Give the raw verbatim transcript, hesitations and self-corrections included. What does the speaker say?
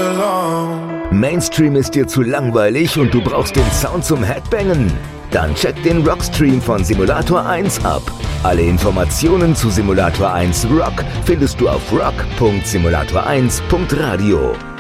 alone. Mainstream ist dir zu langweilig und du brauchst den Sound zum Headbangen? Dann check den Rockstream von Simulator eins ab. Alle Informationen zu Simulator eins Rock findest du auf rock punkt simulator eins punkt radio.